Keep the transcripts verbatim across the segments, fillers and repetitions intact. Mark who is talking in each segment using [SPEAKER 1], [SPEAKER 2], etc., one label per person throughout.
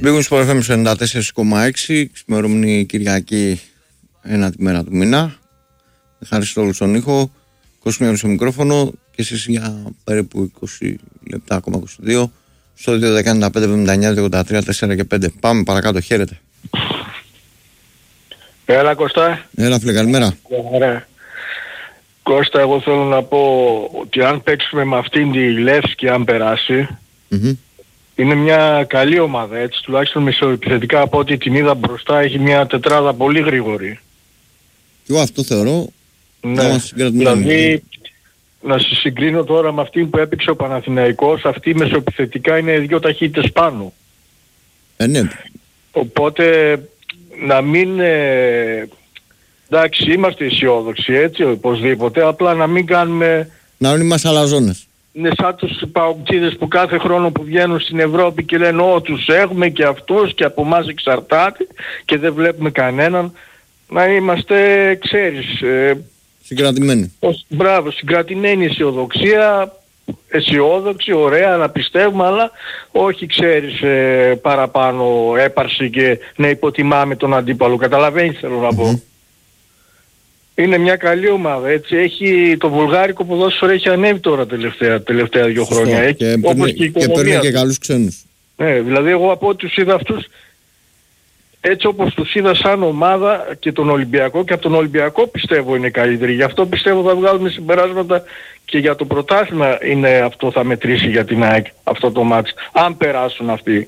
[SPEAKER 1] Μπήκουν στο εφ εμ ενενήντα τέσσερα κόμμα έξι, ξημερούμενη Κυριακή, ένα τη μέρα του μήνα. Ευχαριστώ όλους τον ήχο, Κοσμιέρος στο μικρόφωνο και εσείς για περίπου είκοσι λεπτά, ακόμα είκοσι δύο, στο δύο δεκαεννιά πέντε εβδομήντα εννιά ογδόντα τρία τέσσερα και πέντε. Πάμε παρακάτω, χαίρετε.
[SPEAKER 2] Έλα Κωστά.
[SPEAKER 1] Έλα φίλε, καλημέρα.
[SPEAKER 2] Ωραία. Κώστα, εγώ θέλω να πω ότι αν παίξουμε με αυτήν τη Λεύσκη, αν περάσει,
[SPEAKER 1] Mm-hmm.
[SPEAKER 2] είναι μια καλή ομάδα, έτσι, τουλάχιστον μεσοεπιθετικά από ό,τι την είδα μπροστά, έχει μια τετράδα πολύ γρήγορη.
[SPEAKER 1] Και εγώ αυτό θεωρώ.
[SPEAKER 2] Ναι, δηλαδή να σε συγκρίνω τώρα με αυτή που έπαιξε ο Παναθηναϊκός, αυτή μεσοεπιθετικά είναι δύο ταχύτητες πάνω.
[SPEAKER 1] Ε, ναι.
[SPEAKER 2] Οπότε να μην... Ε, εντάξει, είμαστε αισιόδοξοι, έτσι, οπωσδήποτε, απλά να μην κάνουμε...
[SPEAKER 1] Να μην είμαστε αλαζόνες.
[SPEAKER 2] Είναι σαν τους παοκτζίδες που κάθε χρόνο που βγαίνουν στην Ευρώπη και λένε «Ω, τους έχουμε και αυτούς και από εμάς εξαρτάται» και δεν βλέπουμε κανέναν. Να είμαστε, ξέρεις... Ε,
[SPEAKER 1] συγκρατημένοι.
[SPEAKER 2] Ως, μπράβο, συγκρατημένη αισιοδοξία, αισιόδοξη, ωραία, να πιστεύουμε, αλλά όχι, ξέρεις, ε, παραπάνω έπαρση και να υποτιμάμε τον αντίπαλο. Καταλαβαίνεις, θέλω να πω. Mm-hmm. Είναι μια καλή ομάδα, έτσι. Έχει, το βουλγάρικο ποδόσφαιρο έχει ανέβει τώρα τελευταία, τελευταία δύο Σωστό. χρόνια. Έχει,
[SPEAKER 1] και
[SPEAKER 2] όπως
[SPEAKER 1] και, και παίρνει και καλούς ξένους.
[SPEAKER 2] Ναι, δηλαδή εγώ από ό,τι τους είδα αυτούς, έτσι όπως τους είδα σαν ομάδα και τον Ολυμπιακό, και από τον Ολυμπιακό πιστεύω είναι καλύτερη. Γι' αυτό πιστεύω θα βγάλουμε συμπεράσματα και για το πρωτάθλημα είναι αυτό θα μετρήσει για την ΑΕΚ αυτό το μάτς, αν περάσουν αυτοί.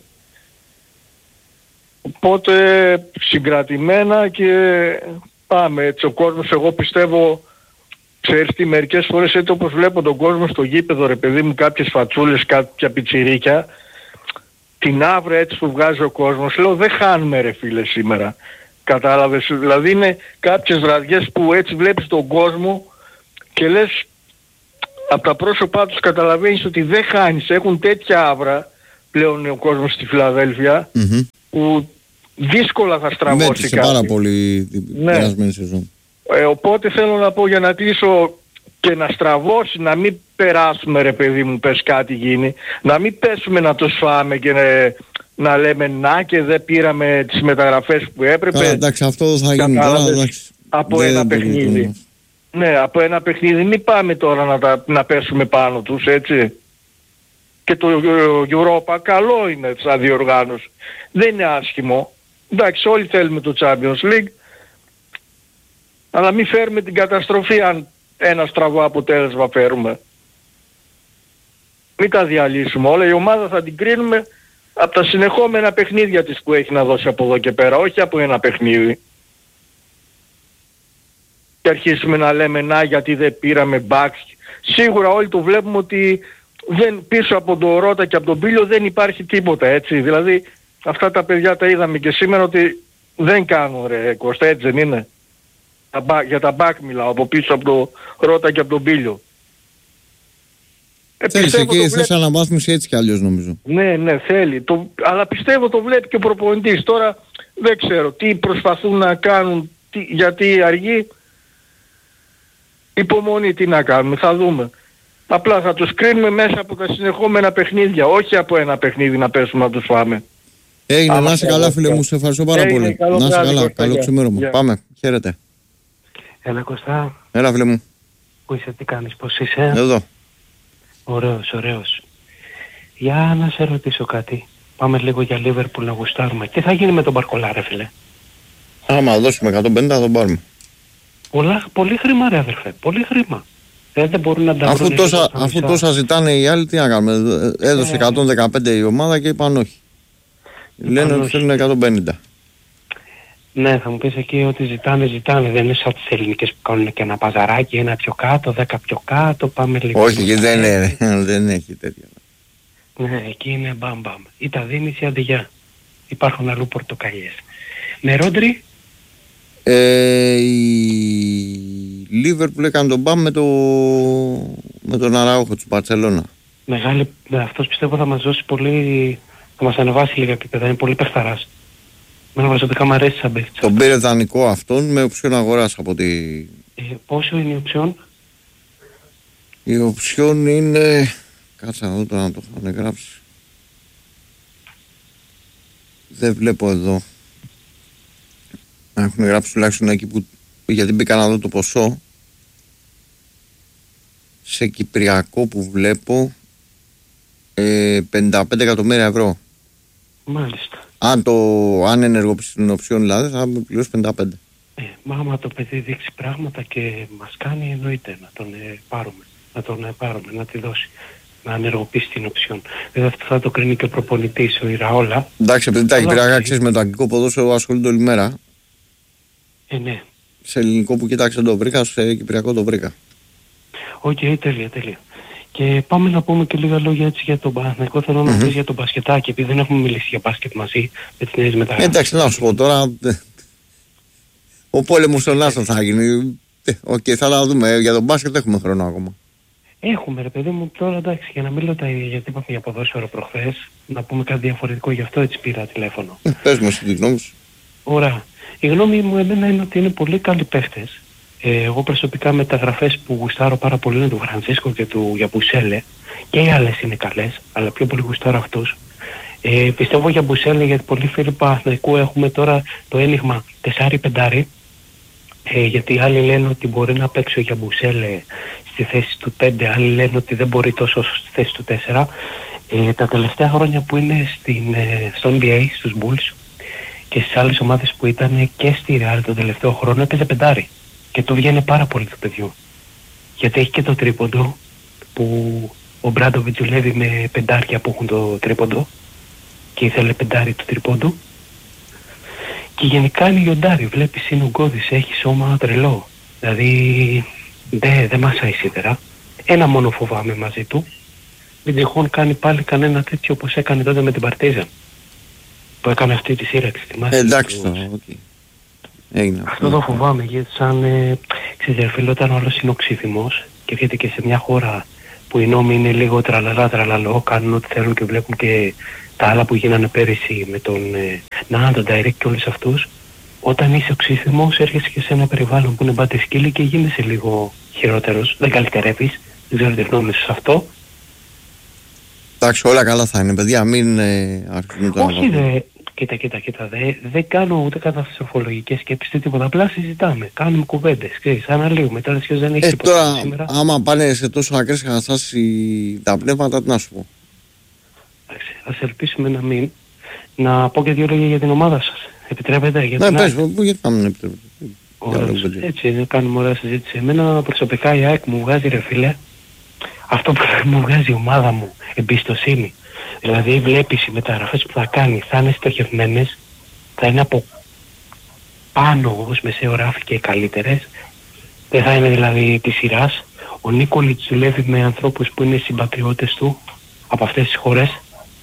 [SPEAKER 2] Οπότε συγκρατημένα και πάμε έτσι. Ο κόσμος, εγώ πιστεύω, ξέρεις τι, μερικές φορές έτσι όπως βλέπω τον κόσμο στο γήπεδο, ρε παιδί μου, κάποιες φατσούλες, κάποια πιτσιρίκια, την αύριο έτσι που βγάζει ο κόσμος, λέω δεν χάνουμε ρε φίλε σήμερα. Κατάλαβες, δηλαδή είναι κάποιες βραδιές που έτσι βλέπεις τον κόσμο και λες από τα πρόσωπά τους καταλαβαίνεις ότι δεν χάνεις. Έχουν τέτοια άβρα πλέον ο κόσμος στη Φιλαδέλφια mm-hmm. που δύσκολα θα στραβώσει κάτι.
[SPEAKER 1] Μέτρησε πάρα πολύ την
[SPEAKER 2] ναι.
[SPEAKER 1] περασμένη σεζόν.
[SPEAKER 2] Ε, οπότε θέλω να πω για να κλείσω και να στραβώσει, να μην περάσουμε ρε παιδί μου, πες κάτι γίνει, να μην πέσουμε να το σφάμε και να, να λέμε να και δεν πήραμε τις μεταγραφές που έπρεπε.
[SPEAKER 1] Καλά, εντάξει, αυτό θα γίνει τώρα, εντάξει.
[SPEAKER 2] Από
[SPEAKER 1] δεν
[SPEAKER 2] ένα παιχνίδι. Ναι, από ένα παιχνίδι μην πάμε τώρα να, τα, να πέσουμε πάνω τους, έτσι. Και το Europa καλό είναι σαν διοργάνωση. Δεν είναι άσχημο. Εντάξει, όλοι θέλουμε το Champions League, αλλά μην φέρουμε την καταστροφή αν ένα στραβό αποτέλεσμα φέρουμε. Μην τα διαλύσουμε όλα. Η ομάδα θα την κρίνουμε από τα συνεχόμενα παιχνίδια της που έχει να δώσει από εδώ και πέρα, όχι από ένα παιχνίδι. Και αρχίσουμε να λέμε να γιατί δεν πήραμε μπακς. Σίγουρα όλοι το βλέπουμε ότι δεν, πίσω από τον Ρώτα και από τον Πίλιο δεν υπάρχει τίποτα, έτσι. Δηλαδή αυτά τα παιδιά τα είδαμε και σήμερα ότι δεν κάνουν ρε Κώστα, έτσι δεν είναι. Για τα μπακ μιλάω, από πίσω από τον Ρώτα και από τον Πίλιο. Ε,
[SPEAKER 1] θέλεις εκεί,
[SPEAKER 2] βλέπει...
[SPEAKER 1] θες αναβάθμιση έτσι κι αλλιώς νομίζω.
[SPEAKER 2] Ναι, ναι, θέλει. Το... Αλλά πιστεύω το βλέπει και ο προπονητής. Τώρα δεν ξέρω τι προσπαθούν να κάνουν, τι... γιατί αργεί. Υπομονή τι να κάνουμε, θα δούμε. Απλά θα τους κρίνουμε μέσα από τα συνεχόμενα παιχνίδια, όχι από ένα παιχνίδι να πέσουμε να τους φάμε.
[SPEAKER 1] Έγινε, να είσαι καλά φίλε μου, σε ευχαριστώ πάρα
[SPEAKER 2] Έγινε,
[SPEAKER 1] πολύ.
[SPEAKER 2] Καλό
[SPEAKER 1] να είσαι
[SPEAKER 2] βράδυ,
[SPEAKER 1] καλά,
[SPEAKER 2] Κώστα,
[SPEAKER 1] καλό
[SPEAKER 2] yeah.
[SPEAKER 1] ξημέρωμα.
[SPEAKER 2] Yeah.
[SPEAKER 1] Πάμε, χαίρετε.
[SPEAKER 3] Έλα Κωστά.
[SPEAKER 1] Έλα φίλε μου.
[SPEAKER 3] Πού είσαι, τι κάνεις, πώς είσαι?
[SPEAKER 1] Εδώ.
[SPEAKER 3] Ωραίος, ωραίος. Για να σε ρωτήσω κάτι. Πάμε λίγο για Liverpool να γουστάρουμε. Τι θα γίνει με τον Μπαρκολά ρε φίλε?
[SPEAKER 1] Άμα δώσουμε εκατόν πενήντα θα τον πάρουμε.
[SPEAKER 3] Πολλά, πολύ χρήμα ρε αδερφέ, πολύ χρήμα. Ε, δεν μπορούν να τα
[SPEAKER 1] αφού τόσα, αφού τόσα ζητάνε οι άλλοι, τι να κάνουμε. Έδωσε ε, εκατόν δεκαπέντε η ομάδα και είπαν όχι. Είπαν λένε ότι θέλουν εκατόν πενήντα.
[SPEAKER 3] Ναι, θα μου πεις εκεί ότι ζητάνε, ζητάνε. Δεν είναι σαν τις ελληνικές που κάνουν και ένα παζαράκι, ένα πιο κάτω, δέκα πιο κάτω, πάμε λίγο.
[SPEAKER 1] Όχι, και δεν, είναι, δεν έχει τέτοια.
[SPEAKER 3] Ναι, εκεί είναι μπαμ μπαμ. Ή τα δίνεις ή αντιγιά. Υπάρχουν αλλού πορτοκαλιές. Με Ρόντρι.
[SPEAKER 1] Ε, η Λίβερπουλ έκανε τον μπαμ με, το... με τον Αραούχο της Μπαρτσελώνα.
[SPEAKER 3] Μεγάλη, αυτός πιστεύω θα μας δώσει πολύ, θα μας ανεβάσει λίγα επίπεδα, είναι πολύ παιχταράς. Μένα προσωπικά μου αρέσει σαν παίκτης.
[SPEAKER 1] Τον πήρε δανεικό αυτόν με οψιόν αγοράς από τη...
[SPEAKER 3] Ε, πόσο είναι η οψιόν?
[SPEAKER 1] Η οψιόν είναι... Κάτσε να δω τώρα να το είχαν γράψει. δεν βλέπω εδώ να έχουν γράψει τουλάχιστον εκεί που, γιατί μπήκα να δω το ποσό. Σε κυπριακό που βλέπω ε, πενήντα πέντε εκατομμύρια ευρώ.
[SPEAKER 3] Μάλιστα.
[SPEAKER 1] Αν, το, αν ενεργοποιήσει την οψιόν δηλαδή θα με πληρώσει πενήντα πέντε.
[SPEAKER 3] Ε, μα άμα το παιδί δείξει πράγματα και μας κάνει, εννοείται να τον ε, πάρουμε. Να τον ε, πάρουμε, να τη δώσει. Να ενεργοποιήσει την οψιόν. Βέβαια αυτό θα το κρίνει και ο προπονητής, ο Ιραόλα.
[SPEAKER 1] Εντάξει, επειδή τα κυπριακά ξέρεις με το αγγλικό ποδόσφαιρο ασχολούνται όλη μέρα.
[SPEAKER 3] Ε, ναι.
[SPEAKER 1] Σε ελληνικό που κοιτάξτε το βρήκα, σε κυπριακό το βρήκα.
[SPEAKER 3] Οκ, okay, τέλεια, τέλεια. Και πάμε να πούμε και λίγα λόγια έτσι για τον Παναθηναϊκό. Θέλω mm-hmm. να πεις για τον μπασκετάκι, επειδή δεν έχουμε μιλήσει για μπάσκετ μαζί με τις νέες μεταγραφές.
[SPEAKER 1] Εντάξει, να σου πω τώρα. Ο πόλεμος στον Άστον θα γίνει. Οκ, okay, θα τα δούμε. Για τον μπάσκετ έχουμε χρόνο ακόμα.
[SPEAKER 3] Έχουμε ρε παιδί μου τώρα, εντάξει, για να μην λέω τα ίδια, γιατί είπαμε για ποδόσφαιρο προχθές, να πούμε κάτι διαφορετικό, γι' αυτό έτσι πήρα τηλέφωνο.
[SPEAKER 1] Ε, πες μου εσύ τη γνώμη σου.
[SPEAKER 3] Ωραία. Η γνώμη μου εμένα είναι ότι είναι πολύ καλοί παίχτες. Ε, εγώ προσωπικά μεταγραφές που γουστάρω πάρα πολύ είναι του Φρανσίσκο και του Γιαμπουσέλε, και οι άλλες είναι καλές, αλλά πιο πολύ γουστάρω αυτούς. Ε, πιστεύω για Μπουσέλε, γιατί πολλοί φίλοι Παναθηναϊκού έχουμε τώρα το ένιγμα τεσσάρι πεντάρι, ε, γιατί άλλοι λένε ότι μπορεί να παίξει ο Γιαμπουσέλε στη θέση του πέντε, άλλοι λένε ότι δεν μπορεί τόσο στη θέση του τέσσερα. Ε, τα τελευταία χρόνια που είναι στην, ε, στο N B A, στους Bulls και στις άλλες ομάδες που ήταν και στη Real τον τελευταίο χρόνο έπαιζε πεντάρι και το βγαίνει πάρα πολύ του παιδιού, γιατί έχει και το τρίποντο που ο Μπράντοβιτς δουλεύει με πεντάρια που έχουν το τρίποντο και ήθελε πεντάρι του τρίποντου, και γενικά είναι λιοντάρι. Βλέπεις είναι ο Γκώδης, έχει σώμα τρελό, δηλαδή δεν δε μασάει σίδερα. Ένα μόνο φοβάμαι μαζί του, μην τυχόν κάνει πάλι κανένα τέτοιο όπως έκανε τότε με την Παρτίζαν που έκανε αυτή τη σύραξη.
[SPEAKER 1] Ε, εντάξει το, okay. Έγινε.
[SPEAKER 3] Αυτό το φοβάμαι, γιατί σαν ε, ξέρετε φίλε, όταν ο άλλος είναι οξύθυμος και έρχεται και σε μια χώρα που οι νόμοι είναι λίγο τραλαλά τραλαλό, κάνουν ό,τι θέλουν και βλέπουν και τα άλλα που γίνανε πέρυσι με τον ε, να, τον Direct και όλους αυτούς, όταν είσαι οξύθυμος έρχεσαι και σε ένα περιβάλλον που είναι μπάτε σκύλι και γίνεσαι λίγο χειρότερος, δεν καλυτερεύεις, δεν ξέρω τι γνώμη σου σε αυτό.
[SPEAKER 1] Εντάξει, όλα καλά θα είναι, παιδιά, μην ε, αρχίσουμε το
[SPEAKER 3] όχι δε, κοίτα, κοίτα, κοίτα, δεν δε κάνω ούτε καταστροφολογικές σκέψεις, τίποτα, απλά συζητάμε, κάνουμε κουβέντες, ξέρεις, αναλύουμε, τώρα σχεδόν δεν έχει
[SPEAKER 1] ε,
[SPEAKER 3] τίποτα
[SPEAKER 1] τώρα,
[SPEAKER 3] σήμερα.
[SPEAKER 1] Άμα πάνε σε τόσο ακραίες καταστάσεις τα πνεύματα, τι να σου πω.
[SPEAKER 3] Εντάξει, ας ελπίσουμε να μην. Να πω και δύο λόγια για την ομάδα σας. Επιτρέπετε? Για
[SPEAKER 1] ναι,
[SPEAKER 3] την
[SPEAKER 1] πες, γιατί να μην επιτρέπετε.
[SPEAKER 3] Έτσι είναι, κάνουμε ωραία συζήτηση. Εμένα προσωπικά η ΑΕΚ μου βγάζει, ρε φίλε, αυτό που μου βγάζει η ομάδα μου, εμπιστοσύνη. Δηλαδή βλέπεις οι μεταγραφές που θα κάνει θα είναι στοχευμένες, θα είναι από πάνω ως μεσαίο ράφι και οι καλύτερες, δεν θα είναι δηλαδή της σειράς. Ο Νίκολιτς δουλεύει με ανθρώπους που είναι συμπατριώτες του από αυτές τις χώρες,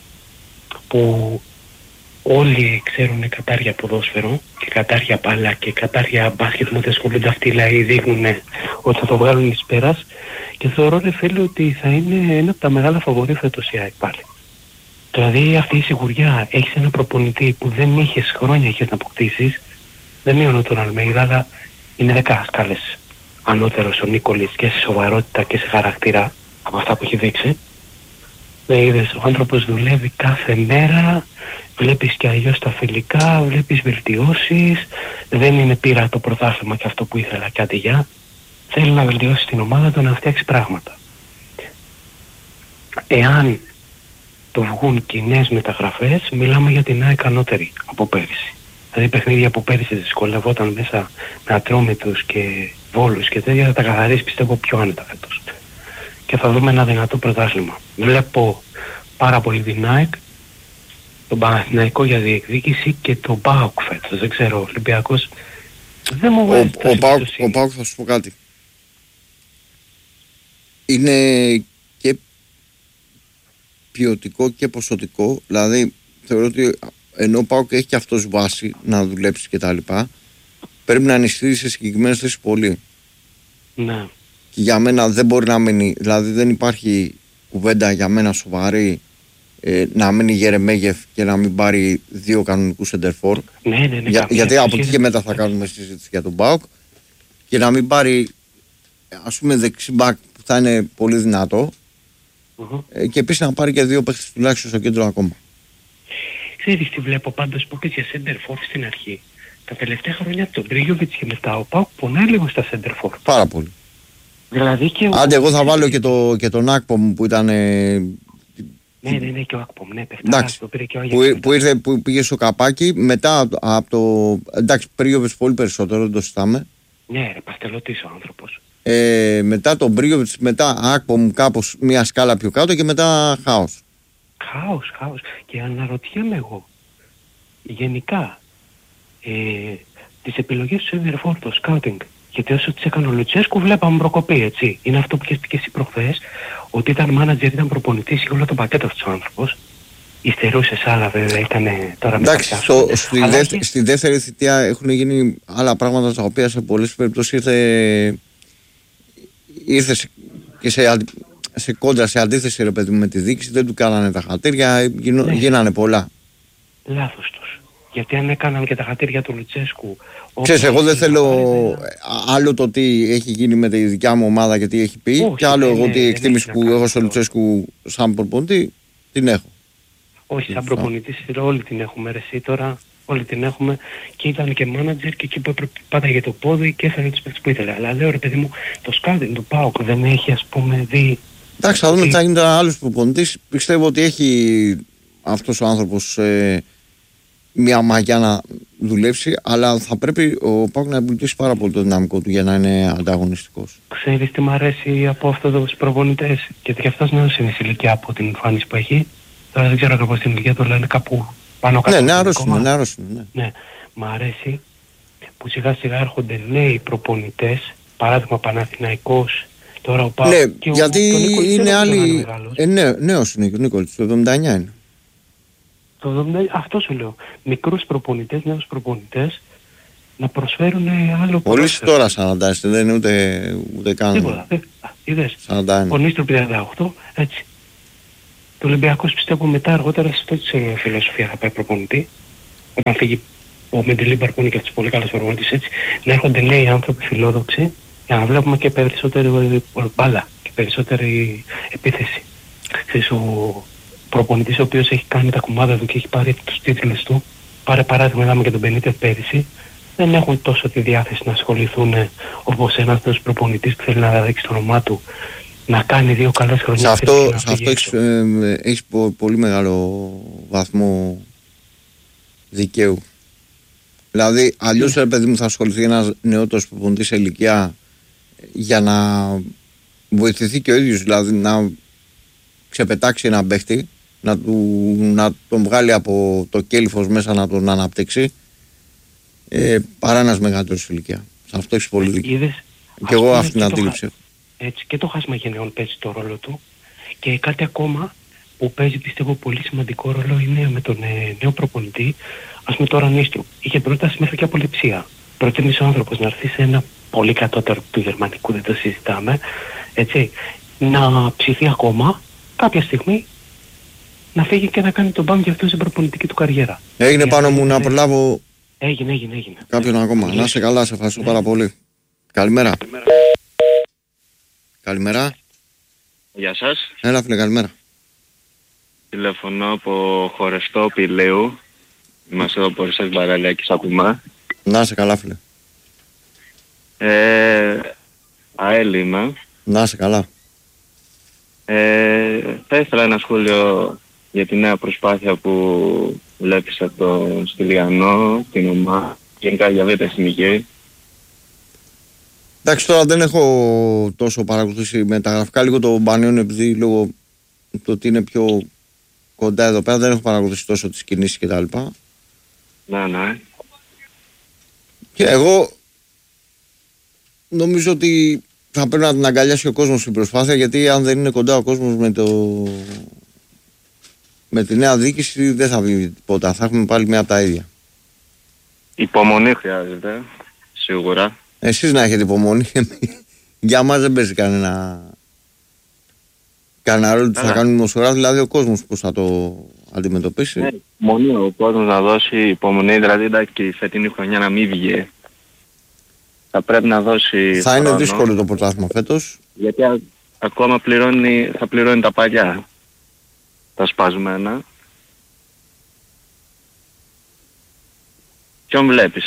[SPEAKER 3] που όλοι ξέρουν κατάρια ποδόσφαιρο και κατάρια μπάλα και κατάρια μπάσκετ, μου δεν ασχολούνται αυτοί, δηλαδή δείχνουν ότι θα το βγάλουν εις πέρας, και θεωρώ ρε φίλε ότι θα είναι ένα από τα μεγάλα φαβορί φέτος η ΑΕΚ πάλι. Δηλαδή αυτή η σιγουριά, έχεις ένα προπονητή που δεν είχες χρόνια είχες να αποκτήσεις, δεν μειώνω τον Αλμέιδα, αλλά είναι δέκα σκάλες ανώτερος ο Νίκολης και σε σοβαρότητα και σε χαρακτήρα από αυτά που έχει δείξει. Ναι, είδες, ο άνθρωπος δουλεύει κάθε μέρα, βλέπεις και αλλιώς τα φιλικά, βλέπεις βελτιώσεις, δεν είναι πήρα το πρωτάθλημα και αυτό που ήθελα κάτι για, θέλει να βελτιώσει την ομάδα του, να φτιάξει πράγματα. Εάν το βγουν και οι νέες μεταγραφές, μιλάμε για την ΑΕΚ ανώτερη από πέρυσι. Δηλαδή παιχνίδια από πέρυσι δυσκολευόταν μέσα με Ατρόμητους και Βόλους και τέτοια, θα τα καθαρίσει πιστεύω πιο άνετα φέτος. Και θα δούμε ένα δυνατό πρωτάθλημα. Βλέπω πάρα πολύ την ΑΕΚ, τον Παναθηναϊκό για διεκδίκηση και τον ΠΑΟΚ φέτος. Δεν ξέρω, ο Ολυμπιακός δεν μου βγάζει
[SPEAKER 1] ο, ο, ΠΑΟΚ, ο ΠΑΟΚ θα σου πω κάτι. Είναι και ποιοτικό και ποσοτικό. Δηλαδή θεωρώ ότι ενώ ο ΠΑΟΚ έχει και αυτός βάση να δουλέψει και τα λοιπά, πρέπει να ανιστεί σε συγκεκριμένες θέσεις πολύ.
[SPEAKER 3] Ναι.
[SPEAKER 1] Και για μένα δεν μπορεί να μείνει, δηλαδή δεν υπάρχει κουβέντα για μένα σοβαρή ε, να μείνει Γερεμέγεφ και να μην πάρει δύο κανονικούς σεντερφόρ.
[SPEAKER 3] Ναι, ναι, ναι,
[SPEAKER 1] για, γιατί από εκεί και μετά θα κάνουμε συζήτηση για τον ΠΑΟΚ, και να μην πάρει ας πούμε δεξιμπάκ που θα είναι πολύ δυνατό, uh-huh. ε, και επίσης να πάρει και δύο παίχτες τουλάχιστον στο κέντρο ακόμα.
[SPEAKER 3] Ξέρεις τι βλέπω πάντως που είπες για center for στην αρχή. Τα τελευταία χρόνια από τον Μπρίγιοβιτς και μετά ο ΠΑΟΚ πονάει λίγο στα center for.
[SPEAKER 1] Πάρα πολύ.
[SPEAKER 3] Δηλαδή και
[SPEAKER 1] Άντε, εγώ θα βάλω και, το, και τον Ακπομ που ήταν. Ε,
[SPEAKER 3] ναι, ναι, ναι, και ο Ακπομ, ναι,
[SPEAKER 1] εντάξει, το πήρε και ο που, που, ήρθε, που πήγε στο καπάκι μετά από το. Εντάξει, Μπρίγιοβιτς πολύ περισσότερο, δεν το συζητάμε.
[SPEAKER 3] Ναι, ρε, παστελωτής ο άνθρωπος.
[SPEAKER 1] Ε, μετά τον Μπρίγιοβιτς, μετά Ακπομ κάπως μια σκάλα πιο κάτω και μετά χάος.
[SPEAKER 3] Χάος, χάος. Και αναρωτιέμαι εγώ, γενικά, ε, τις επιλογές του Center for, το scouting. Γιατί όσο τις έκανε ο Λουτσέσκου βλέπαμε προκοπή, έτσι. Είναι αυτό που είχες πει και εσύ προχθές, ότι ήταν μάνατζερ, ήταν προπονητής, είχε όλο το πακέτο αυτός ο άνθρωπος. Υστερούσε άλλα βέβαια, ήταν τώρα με
[SPEAKER 1] εντάξει, στο, στη, δε, και... στη δεύτερη θητεία έχουν γίνει άλλα πράγματα τα οποία σε πολλές περιπτώσεις ήρθε, ήρθε σε, και σε, σε κόντρα, σε αντίθεση ρε παιδί με τη διοίκηση, δεν του κάνανε τα χατήρια, γίνο, ναι. γίνανε πολλά.
[SPEAKER 3] Λάθος τους. Γιατί αν έκαναν και τα χατήρια του Λουτσέσκου...
[SPEAKER 1] Ξέρεις, εγώ δεν θέλω πάρει, άλλο το τι έχει γίνει με τη δικιά μου ομάδα και τι έχει πει, όχι, και άλλο εγώ τι εκτίμηση που έχω στο Λουτσέσκου σαν προπονητή, την έχω.
[SPEAKER 3] Όχι, σαν προπονητής όλη την έχουμε ρε εσύ τώρα, όλη την έχουμε και ήταν και μάνατζερ και εκεί που πάταγε το πόδι και έφερε τους παίκτες που ήθελε. Αλλά λέω ρε παιδί μου, το σκάουτινγκ του ΠΑΟΚ δεν έχει ας πούμε δει...
[SPEAKER 1] Εντάξει, θα δούμε τι θα γίνει τώρα άλλος προπονητής. Πιστεύω ότι έχει αυτός ο άνθρωπος ε, μια μαγιά να δουλέψει, αλλά θα πρέπει ο ΠΑΟΚ να εμπλουτίσει πάρα πολύ το δυναμικό του για να είναι ανταγωνιστικός.
[SPEAKER 3] Ξέρεις τι μου αρέσει από αυτούς τους προπονητές, γιατί και αυτός νέος είναι σε ηλικία από την εμφάνιση που έχει. Τώρα δεν ξέρω ακριβώς την ηλικία του, αλλά είναι κάπου πάνω κάτω.
[SPEAKER 1] Ναι, νεαρός είναι, νεαρός είναι. Ναι.
[SPEAKER 3] ναι. Μ' αρέσει που σιγά σιγά έρχονται νέοι προπονητές, παράδειγμα Παναθηναϊκός, τώρα ο ΠΑΟΚ.
[SPEAKER 1] Ναι,
[SPEAKER 3] και
[SPEAKER 1] γιατί
[SPEAKER 3] ο,
[SPEAKER 1] είναι άλλοι. Ε, ναι, νέος είναι και ο Νίκολης, το εβδομήντα εννιά είναι.
[SPEAKER 3] Το εβδομήντα, αυτό σου λέω. Μικρούς προπονητές, νέους προπονητές να προσφέρουν άλλο
[SPEAKER 1] πολύ τώρα σαράντα, δεν είναι ούτε, ούτε καν.
[SPEAKER 3] Τίποτα. Είδες.
[SPEAKER 1] σαράντα ένα.
[SPEAKER 3] Ο Νίστρο τριάντα οκτώ, έτσι. Το Ολυμπιακός πιστεύω μετά αργότερα σε αυτή τη φιλοσοφία θα πάει προπονητή. Όταν φύγει ο Μεντιλίμπαρ που είναι και αυτός πολύ καλός προπονητής, έτσι. Να έρχονται νέοι άνθρωποι φιλόδοξοι για να βλέπουμε και περισσότερη μπάλα και περισσότερη επίθεση. Ξέρεις, ο προπονητής ο οποίος έχει κάνει τα κουμάδα του και έχει πάρει τους τίτλους του, πάρε παράδειγμα είδαμε και τον Μπενίτες πέρυσι, δεν έχουν τόσο τη διάθεση να ασχοληθούν όπως ένας τέτοιος προπονητής που θέλει να δείξει το όνομά του, να κάνει δύο καλές χρονιές.
[SPEAKER 1] Σε αυτό, σε αυτό έχεις, ε, έχεις πο, πολύ μεγάλο βαθμό δικαίου. Δηλαδή αλλιώς ρε παιδί μου θα ασχοληθεί ένας νεότερος προπονητής σε ηλικία για να βοηθηθεί και ο ίδιος, δηλαδή να ξεπετάξει έναν παίχτη, να, του, να τον βγάλει από το κέλυφος μέσα να τον αναπτύξει, ε, παρά ένας μεγαλύτερος σε ηλικία. Σε αυτό έχεις πολύ δίκιο.
[SPEAKER 3] Είδες,
[SPEAKER 1] και εγώ αυτή την αντίληψη έχω.
[SPEAKER 3] Έτσι, και το χάσμα γενναιών παίζει το ρόλο του. Και κάτι ακόμα που παίζει πιστεύω πολύ σημαντικό ρόλο είναι με τον ε, νέο προπονητή. Ας πούμε τώρα Νίστρου. Είχε πρόταση μέχρι και απολυψία. Προτίμησε ο άνθρωπος να έρθει σε ένα πολύ κατώτερο του γερμανικού, δεν το συζητάμε. Έτσι, να ψηθεί ακόμα κάποια στιγμή να φύγει και να κάνει τον μπαμ για αυτό στην προπονητική του καριέρα.
[SPEAKER 1] Έγινε για πάνω μου να προλάβω.
[SPEAKER 3] Έγινε, έγινε, έγινε.
[SPEAKER 1] Κάποιον ακόμα. Έγινε. Να είσαι καλά, σε ευχαριστώ πάρα πολύ. Καλημέρα. Καλημέρα. Καλημέρα.
[SPEAKER 4] Γεια σας.
[SPEAKER 1] Έλα φίλε, καλημέρα.
[SPEAKER 4] Τηλεφωνώ από Χορεστό Πηλαίου. Είμαστε εδώ από Ρησές Βαραλιακής Απημά.
[SPEAKER 1] Να είσαι καλά φίλε.
[SPEAKER 4] Ε, ΑΕΛ είμαι.
[SPEAKER 1] Να είσαι καλά.
[SPEAKER 4] Ε, θα ήθελα ένα σχόλιο για τη νέα προσπάθεια που βλέπεις από το Στυλιανό, την ομάδα, γενικά για β' εθνική.
[SPEAKER 1] Εντάξει, τώρα δεν έχω τόσο παρακολουθήσει με τα γραφικά, λίγο το Μπανιόν, επειδή λόγω του ότι είναι πιο κοντά εδώ πέρα δεν έχω παρακολουθήσει τόσο τις κινήσεις και τα λοιπά.
[SPEAKER 4] Ναι, ναι.
[SPEAKER 1] Και εγώ νομίζω ότι θα πρέπει να την αγκαλιάσει ο κόσμος στην προσπάθεια, γιατί αν δεν είναι κοντά ο κόσμος με, το... με τη νέα διοίκηση δεν θα βγει τίποτα, θα έχουμε πάλι μια από τα ίδια.
[SPEAKER 4] Υπομονή χρειάζεται, σίγουρα.
[SPEAKER 1] Εσείς να έχετε υπομονή, για μας δεν παίζει κανένα κανένα ρόλο που θα κάνουν δημοσιογράφοι, δηλαδή ο κόσμος πώς θα το αντιμετωπίσει.
[SPEAKER 4] Ναι, μόνο ο κόσμος να δώσει υπομονή, δηλαδή εντάξει η φετινή χρονιά να μην βγει. Θα πρέπει να δώσει
[SPEAKER 1] θα χρόνο, είναι δύσκολο το πρωτάθλημα φέτος.
[SPEAKER 4] Γιατί α, ακόμα πληρώνει, θα πληρώνει τα παλιά, τα σπασμένα. Ποιον βλέπεις?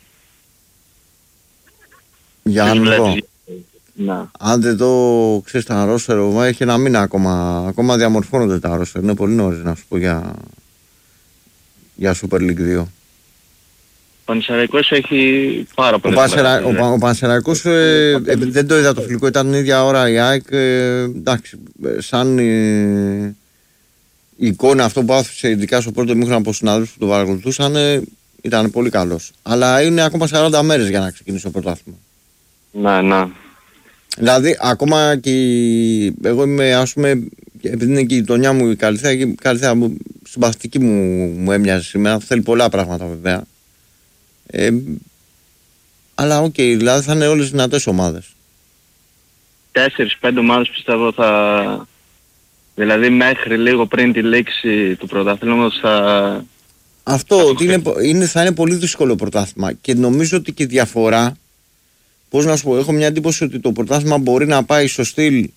[SPEAKER 1] Για να δω.
[SPEAKER 4] Να.
[SPEAKER 1] Αν δεν το ξέρεις τα αρρώστερο, έχει ένα μήνα ακόμα. Ακόμα διαμορφώνονται τα αρρώστερο. Είναι πολύ νωρίς να σου πω για, για Super League δύο.
[SPEAKER 4] Ο Πανσεραϊκός έχει πάρα πολύ.
[SPEAKER 1] Ο, Πανσερα... ο, ο Πανσεραϊκός ε, ε, δεν το είδα το φιλικό, ήταν την ίδια ώρα η ΑΕΚ. Ε, εντάξει, σαν ε, η εικόνα αυτό που άφησε ειδικά στο πρώτο μήχρονο από συναδέλφους που το παρακολουθούσαν ε, ήταν πολύ καλός. Αλλά είναι ακόμα σαράντα μέρες για να ξεκινήσει το πρωτάθλημα.
[SPEAKER 4] Ναι, ναι.
[SPEAKER 1] Δηλαδή, ακόμα και εγώ είμαι, ας πούμε, επειδή είναι και η γειτονιά μου η Καλυθέα, η Καλυθέα μου, συμπαθητική μου, μου έμοιαζε σήμερα. Θέλει πολλά πράγματα βέβαια. Ε, αλλά οκ, okay, δηλαδή θα είναι όλες δυνατές ομάδες.
[SPEAKER 4] Τέσσερις πέντε ομάδες πιστεύω θα. Δηλαδή μέχρι λίγο πριν τη λήξη του πρωταθλήματος θα.
[SPEAKER 1] Αυτό ότι είναι, είναι, θα είναι πολύ δύσκολο πρωτάθλημα και νομίζω ότι και διαφορά. Πώς να σου πω, έχω μια εντύπωση ότι το πρωτάθλημα μπορεί να πάει στο στυλ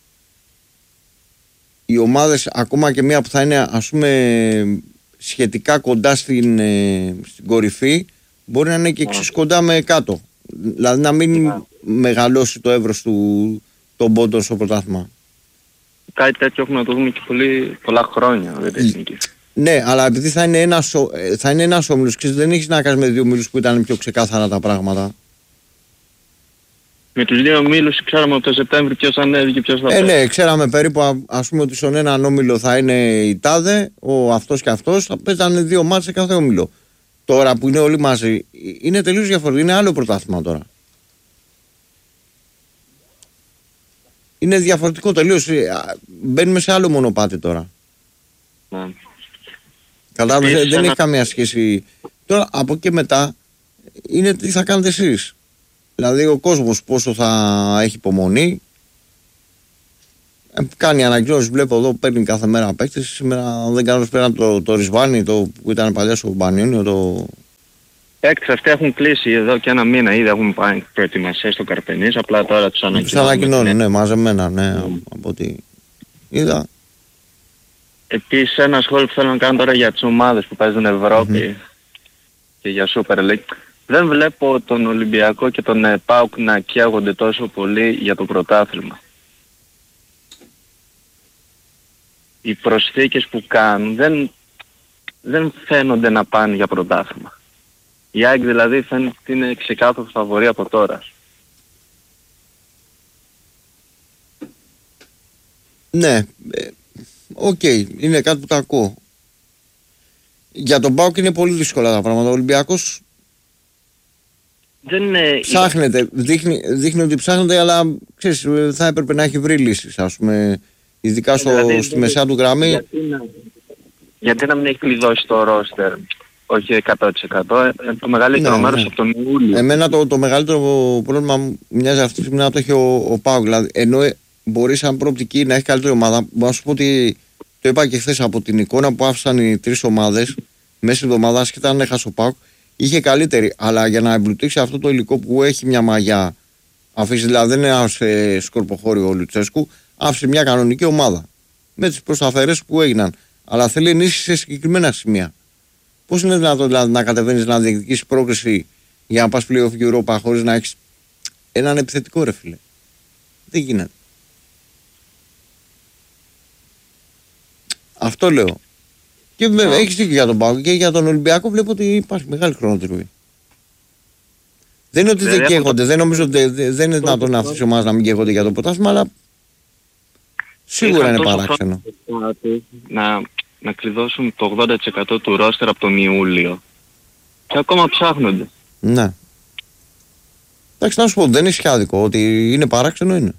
[SPEAKER 1] οι ομάδες, ακόμα και μία που θα είναι ας πούμε σχετικά κοντά στην, ε, στην κορυφή, μπορεί να είναι και εξής κοντά με κάτω. Δηλαδή να μην yeah. μεγαλώσει το εύρος του των πόντων στο πρωτάθλημα.
[SPEAKER 4] Κάτι τέτοιο έχουμε να το δούμε και πολύ, πολλά χρόνια. Δεν
[SPEAKER 1] ναι, αλλά επειδή θα είναι ένας, θα είναι ένας όμιλος και δεν έχεις να κάνεις με δύο ομίλους που ήταν πιο ξεκάθαρα τα πράγματα.
[SPEAKER 4] Με τους δύο ομίλους ξέραμε από το Σεπτέμβρη ποιος ανέβηκε και ποιος θα
[SPEAKER 1] ε, πέσει. Ναι, ξέραμε περίπου ας πούμε ότι στον έναν όμιλο θα είναι η τάδε, ο αυτός και αυτός, θα παίζανε δύο μάτς σε κάθε όμιλο. Τώρα που είναι όλοι μαζί, είναι τελείως διαφορετικό, είναι άλλο πρωτάθλημα τώρα. Είναι διαφορετικό τελείως, μπαίνουμε σε άλλο μονοπάτι τώρα.
[SPEAKER 4] Ναι.
[SPEAKER 1] Κατάλαβες, δεν ένα... έχει καμία σχέση. Τώρα από εκεί μετά είναι τι θα κάνετε εσείς. Δηλαδή ο κόσμος πόσο θα έχει υπομονή. Ε, κάνει ανακοινώσεις, βλέπω εδώ παίρνει κάθε μέρα παίκτες. Σήμερα δεν κάνω πέρα το, το Ρισβάνι, το που ήταν παλιά στο Μπανιόνιο. Το...
[SPEAKER 4] Παίκτες αυτοί έχουν κλείσει εδώ και ένα μήνα, ήδη έχουν πάει προετοιμασίες στο Καρπενής, απλά τώρα τους ανακοινώνουν. Τους
[SPEAKER 1] ανακοινώνουν, ναι, μαζεμένα, ναι, mm. από ό,τι είδα.
[SPEAKER 4] Επίσης ένα σχόλιο που θέλω να κάνω τώρα για τις ομάδες που παίζουν Ευρώπη mm-hmm. και για Super League. Δεν βλέπω τον Ολυμπιακό και τον ε, ΠΑΟΚ να καίγονται τόσο πολύ για το πρωτάθλημα. Οι προσθήκες που κάνουν δεν, δεν φαίνονται να πάνε για πρωτάθλημα. Η ΑΕΚ δηλαδή φαίνεται ότι είναι ξεκάθαρο φαβορί από τώρα.
[SPEAKER 1] Ναι, οκ, ε, okay, είναι κάτι που το ακούω. Για τον ΠΑΟΚ είναι πολύ δύσκολα τα πράγματα. Ο Ολυμπιακός
[SPEAKER 4] δεν είναι...
[SPEAKER 1] ψάχνεται, δείχνει, δείχνει ότι ψάχνεται, αλλά ξέρεις, θα έπρεπε να έχει βρει λύσεις, ας πούμε, ειδικά στο, δηλαδή, στη μεσαία του γραμμή.
[SPEAKER 4] Γιατί να, γιατί να μην έχει κλειδώσει το ρόστερ, όχι εκατό τοις εκατό, ε, το μεγαλύτερο ναι, μέρος ναι. από τον Ιούλιο.
[SPEAKER 1] Εμένα το, το μεγαλύτερο πρόβλημα μου μοιάζει αυτή τη στιγμή να το έχει ο, ο ΠΑΟΚ, δηλαδή, ενώ ε, μπορεί σαν προοπτική να έχει καλύτερη ομάδα. Μπορώ να σου πω ότι το είπα και χθες, από την εικόνα που άφησαν οι τρεις ομάδες μέσα στη εβδομάδα, ασχετά αν έχασε ο ΠΑΟΚ, είχε καλύτερη, αλλά για να εμπλουτίσει αυτό το υλικό που έχει μια μαγιά, αφήσει δηλαδή δεν είναι άφησε σκορποχώριο ο Λουτσέσκου, άφησε μια κανονική ομάδα με τις προσταφαιρές που έγιναν, αλλά θέλει ενίσχυση σε συγκεκριμένα σημεία. Πώς είναι δυνατόν δηλαδή να κατεβαίνεις να διεκδικήσεις πρόκριση για να πας play-off Europa χωρίς να έχεις έναν επιθετικό, ρε φίλε? Δεν γίνεται. Αυτό λέω. Και βέβαια έχεις δίκιο για τον ΠΑΟΚ και για τον Ολυμπιακό. Βλέπω ότι υπάρχει μεγάλη χρονοτριβή. Δεν είναι ότι δεν καίγονται. Δεν νομίζω ότι δεν είναι δυνατόν αυτές οι ομάδες να μην καίγονται για το πρωτάθλημα, αλλά σίγουρα είναι παράξενο.
[SPEAKER 4] Να, να κλειδώσουν το ογδόντα τοις εκατό του ρόστερ από τον Ιούλιο. Και ακόμα ψάχνονται.
[SPEAKER 1] Ναι. Εντάξει, να σου πω, δεν είναι άδικο. Ότι είναι παράξενο είναι.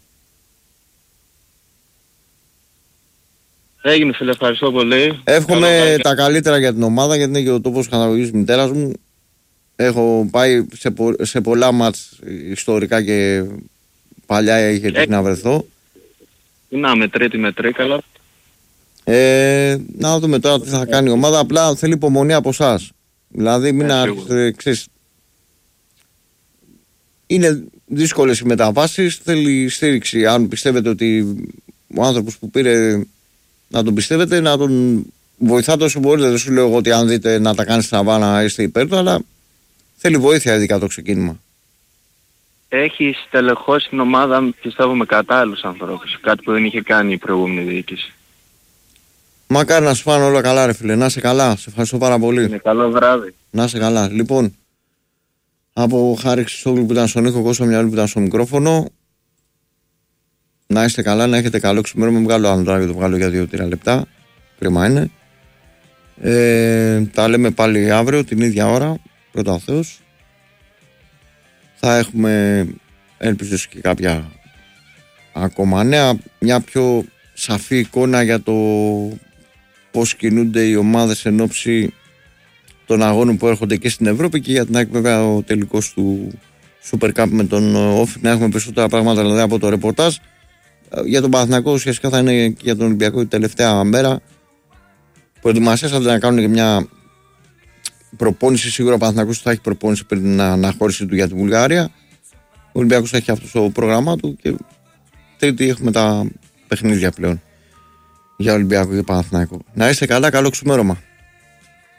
[SPEAKER 4] Έγινε, φίλε, ευχαριστώ πολύ.
[SPEAKER 1] Εύχομαι τα καλύτερα για την ομάδα, γιατί είναι και ο τόπος καταγωγής της μητέρας μου. Έχω πάει σε, πο, σε πολλά μάτς ιστορικά και παλιά είχε τύχει να βρεθώ.
[SPEAKER 4] Να μετρήσει με τρίκαλα.
[SPEAKER 1] Ε, να δούμε τώρα τι θα κάνει η ομάδα. Απλά θέλει υπομονή από εσάς. Δηλαδή μην άρχισε, ξέρεις, είναι δύσκολες οι μεταβάσεις. Θέλει στήριξη. Αν πιστεύετε ότι ο άνθρωπος που πήρε, να τον πιστεύετε, να τον βοηθάτε όσο μπορείτε. Δεν σου λέω εγώ ότι αν δείτε να τα κάνει στραβά να είστε υπέρ του, αλλά θέλει βοήθεια ειδικά το ξεκίνημα.
[SPEAKER 4] Έχει στελεχώσει την ομάδα, πιστεύω, με κατάλληλους ανθρώπους. Κάτι που δεν είχε κάνει η προηγούμενη διοίκηση.
[SPEAKER 1] Μακάρι να σου πάνε όλα καλά, ρε φίλε. Να είσαι καλά. Σε ευχαριστώ πάρα πολύ.
[SPEAKER 4] Είναι καλό βράδυ.
[SPEAKER 1] Να είσαι καλά. Λοιπόν, από Χάρη Χρυσόγλου που ήταν στον ήχο, Κώστα Μιαλού που ήταν στο μικρόφωνο. Να είστε καλά, να έχετε καλό ξημέρωμα. Μην βγάλω άλλο τώρα και το βγάλω για δύο τρία λεπτά. Κρίμα είναι. Ε, τα λέμε πάλι αύριο την ίδια ώρα. Πρώτα ο Θεός. Θα έχουμε, ελπίζω και κάποια ακόμα νέα, μια πιο σαφή εικόνα για το πώς κινούνται οι ομάδες εν ώψη των αγώνων που έρχονται και στην Ευρώπη, και για την ΑΕΚ βέβαια ο τελικός του Super Cup με τον Όφη, να έχουμε περισσότερα πράγματα δηλαδή από το ρεπορτάζ. Για τον Παναθηναϊκό ουσιαστικά θα είναι και για τον Ολυμπιακό η τελευταία μέρα προετοιμασίας, θα να κάνουν και μια προπόνηση. Σίγουρα ο Παναθηναϊκός θα έχει προπόνηση πριν την αναχώρηση του για τη Βουλγαρία. Ο Ολυμπιακός θα έχει αυτό στο πρόγραμμά του, και τρίτη έχουμε τα παιχνίδια πλέον για Ολυμπιακό και Παναθηναϊκό. Να είστε καλά, καλό ξημέρωμα.